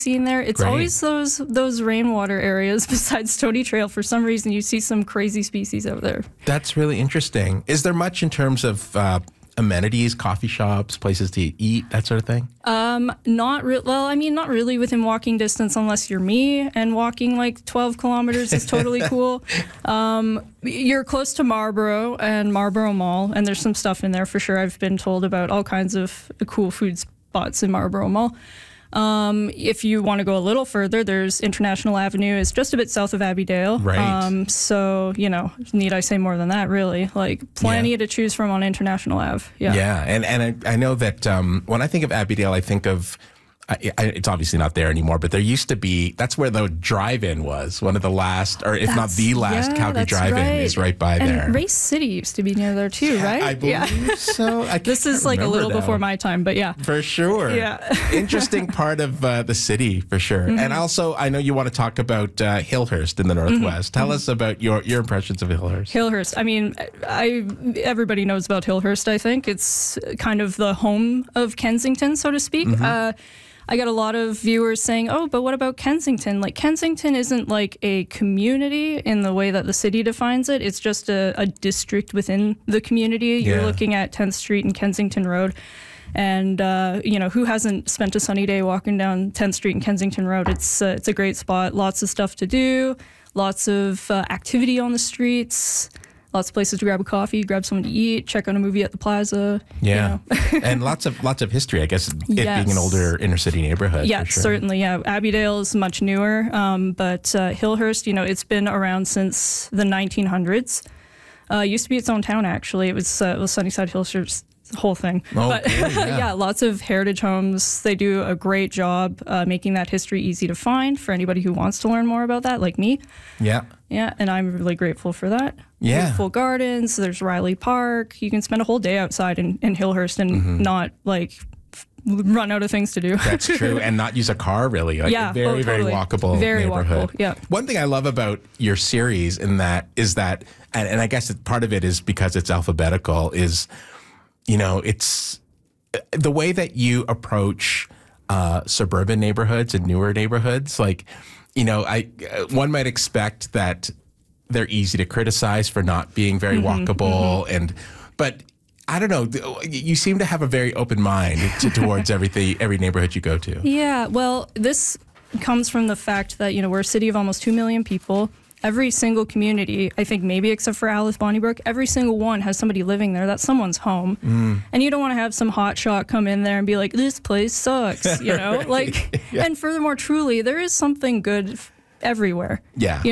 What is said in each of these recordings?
seen there. It's Great. always those rainwater areas besides Stony Trail. For some reason, you see some crazy species out there. That's really interesting. Is there much in terms of amenities, coffee shops, places to eat, that sort of thing? Not really within walking distance unless you're me, and walking like 12 kilometers is totally cool. You're close to Marlborough and Marlborough Mall, and there's some stuff in there for sure. I've been told about all kinds of cool food spots in Marlborough Mall. If you want to go a little further, there's International Avenue. It's just a bit south of Abbeydale. Right. So, need I say more than that, really? Like, plenty to choose from on International Ave. Yeah. Yeah, and I know that when I think of Abbeydale, I think of, it's obviously not there anymore, but there used to be, that's where the drive-in was, one of the last, or if not the last Calgary drive-in is right by there. And Race City used to be near there too, right? I believe so. This is like a little before my time, but yeah. For sure. Yeah. Interesting part of the city, for sure. Mm-hmm. And also, I know you want to talk about Hillhurst in the Northwest. Tell us about your impressions of Hillhurst. Hillhurst. I mean, everybody knows about Hillhurst, I think. It's kind of the home of Kensington, so to speak. Mm-hmm. I got a lot of viewers saying, oh, but what about Kensington? Like, Kensington isn't like a community in the way that the city defines it. It's just a district within the community. You're looking at 10th Street and Kensington Road. And, who hasn't spent a sunny day walking down 10th Street and Kensington Road? It's a great spot. Lots of stuff to do. Lots of activity on the streets. Lots of places to grab a coffee, grab something to eat, check out a movie at the plaza. Yeah. And lots of history, I guess, it being an older inner city neighborhood. Yeah, for sure. Certainly. Yeah. Abbeydale is much newer, but Hillhurst, it's been around since the 1900s. Used to be its own town, actually. It was Sunnyside Hillhurst. Whole thing. But lots of heritage homes. They do a great job making that history easy to find for anybody who wants to learn more about that, like me. Yeah. Yeah, and I'm really grateful for that. Yeah. Beautiful gardens. There's Riley Park. You can spend a whole day outside in Hillhurst and not like run out of things to do. That's true, and not use a car, really. Like a very, very walkable neighborhood. Walkable, yeah. One thing I love about your series is that, and I guess part of it is because it's alphabetical, is it's the way that you approach suburban neighborhoods and newer neighborhoods. Like, one might expect that they're easy to criticize for not being very walkable, but I don't know. You seem to have a very open mind towards every neighborhood you go to. Yeah, well, this comes from the fact that we're a city of almost 2 million people. Every single community, I think maybe except for Alice Bonnybrook, every single one has somebody living there. That's someone's home. And you don't want to have some hotshot come in there and be like, this place sucks, Right. And furthermore, truly, there is something good everywhere. Yeah.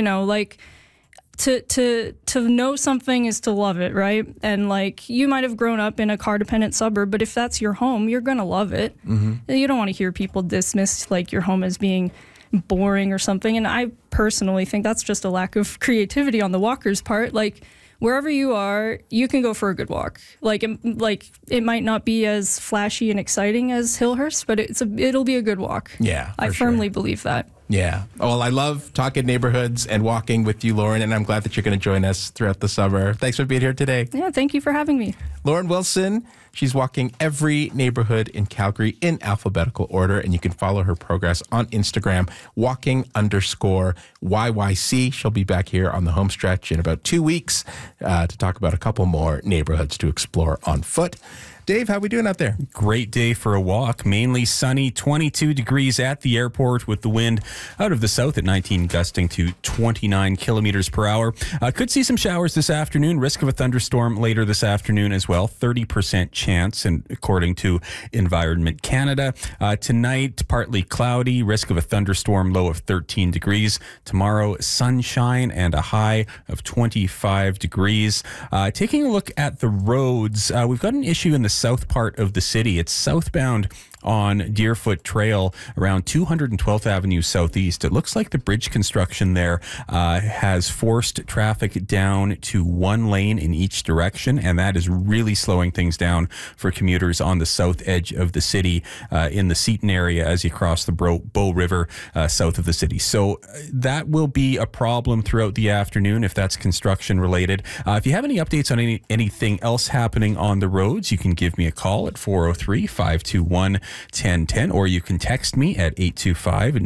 To know something is to love it, right? And you might have grown up in a car-dependent suburb, but if that's your home, you're going to love it. You don't want to hear people dismiss your home as being boring or something. And I personally think that's just a lack of creativity on the walker's part. Wherever you are, you can go for a good walk. It might not be as flashy and exciting as Hillhurst, but it'll be a good walk. Yeah, I firmly believe that. Yeah. Well, I love talking neighborhoods and walking with you, Lauren, and I'm glad that you're going to join us throughout the summer. Thanks for being here today. Yeah, thank you for having me. Lauren Wilson, she's walking every neighborhood in Calgary in alphabetical order, and you can follow her progress on Instagram, walking_YYC. She'll be back here on the home stretch in about 2 weeks to talk about a couple more neighborhoods to explore on foot. Dave, how we doing out there? Great day for a walk. Mainly sunny, 22 degrees at the airport with the wind out of the south at 19, gusting to 29 kilometers per hour. Could see some showers this afternoon. Risk of a thunderstorm later this afternoon as well. 30% chance, and according to Environment Canada. Tonight, partly cloudy. Risk of a thunderstorm, low of 13 degrees. Tomorrow, sunshine and a high of 25 degrees. Taking a look at the roads, we've got an issue in the south part of the city. It's southbound on Deerfoot Trail around 212th Avenue Southeast. It looks like the bridge construction there has forced traffic down to one lane in each direction, and that is really slowing things down for commuters on the south edge of the city in the Seton area as you cross the Bow River south of the city. So that will be a problem throughout the afternoon if that's construction related. If you have any updates on anything else happening on the roads, you can give me a call at 403-521-1010, or you can text me at 825